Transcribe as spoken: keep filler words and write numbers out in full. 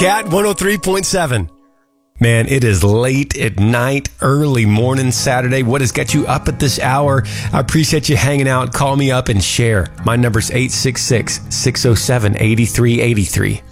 Cat one oh three point seven. Man, it is late at night, early morning Saturday. What has got you up at this hour? I appreciate you hanging out. Call me up and share. My number's eight six six, six oh seven, eight three eight three.